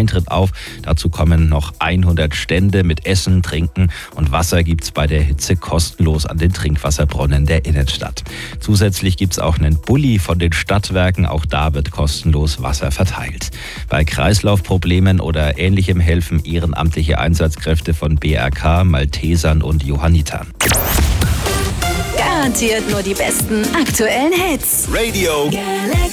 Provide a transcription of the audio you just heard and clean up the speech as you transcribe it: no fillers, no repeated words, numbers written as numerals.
Eintritt auf. Dazu kommen noch 100 Stände mit Essen, Trinken und Wasser gibt's bei der Hitze kostenlos an den Trinkwasserbrunnen der Innenstadt. Zusätzlich gibt's auch einen Bulli von den Stadtwerken. Auch da wird kostenlos Wasser verteilt. Bei Kreislaufproblemen oder Ähnlichem helfen ehrenamtliche Einsatzkräfte von BRK, Maltesern und Johannitern. Garantiert nur die besten aktuellen Hits. Radio Galaxy.